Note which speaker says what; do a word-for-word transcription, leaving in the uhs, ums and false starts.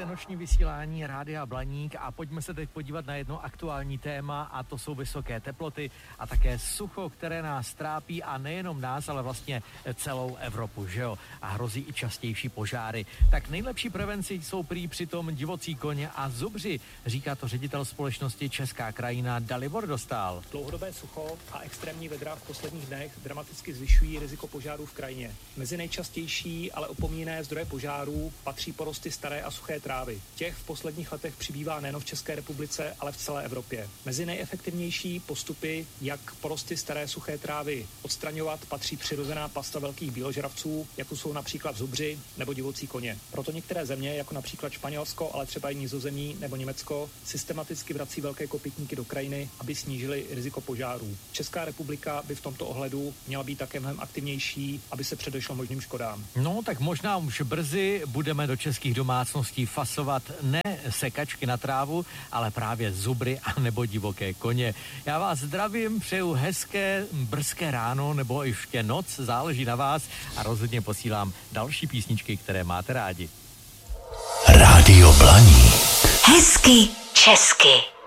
Speaker 1: Posloucháte noční vysílání Rádia Blaník a pojďme se teď podívat na jedno aktuální téma a to jsou vysoké teploty a také sucho, které nás trápí a nejenom nás, ale vlastně celou Evropu, že jo? A hrozí i častější požáry. Tak nejlepší prevenci jsou prý přitom divocí koně a zubři, říká to ředitel společnosti Česká krajina Dalibor Dostál.
Speaker 2: Dlouhodobé sucho a extrémní vedra v posledních dnech dramaticky zvyšují riziko požárů v krajině. Mezi nejčastější, ale opomíjené zdroje požárů patří porosty staré a suché trávy. Těch v posledních letech přibývá nejen v České republice, ale v celé Evropě. Mezi nejefektivnější postupy, jak porosty staré suché trávy odstraňovat, patří přirozená pasta velkých bíložravců, jako jsou například zubři nebo divocí koně. Proto některé země, jako například Španělsko, ale třeba i Nizozemí nebo Německo, systematicky vrací velké kopytníky do krajiny, aby snížili riziko požárů. Česká republika by v tomto ohledu měla být také mnohem aktivnější, aby se předešlo možným škodám.
Speaker 1: No, tak možná už brzy budeme do českých domácností fasovat ne sekačky na trávu, ale právě zubry a nebo divoké koně. Já vás zdravím, přeju hezké brzké ráno nebo ještě noc, záleží na vás a rozhodně posílám další písničky, které máte rádi.
Speaker 3: Rádio Blaník.
Speaker 4: Hezky česky.